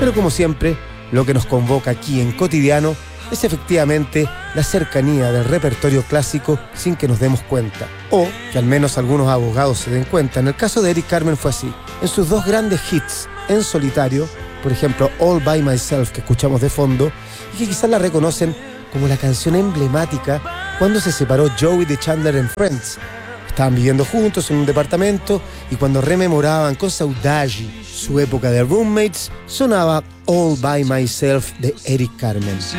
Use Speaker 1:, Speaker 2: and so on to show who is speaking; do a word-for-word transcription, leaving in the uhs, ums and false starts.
Speaker 1: Pero como siempre, lo que nos convoca aquí en Cotidiano es efectivamente la cercanía del repertorio clásico sin que nos demos cuenta, o que al menos algunos abogados se den cuenta. En el caso de Eric Carmen fue así. En sus dos grandes hits en solitario, por ejemplo All By Myself, que escuchamos de fondo, y que quizás la reconocen como la canción emblemática cuando se separó Joey de Chandler en Friends. Estaban viviendo juntos en un departamento y cuando rememoraban con saudade su época de roommates, sonaba All By Myself de Eric Carmen.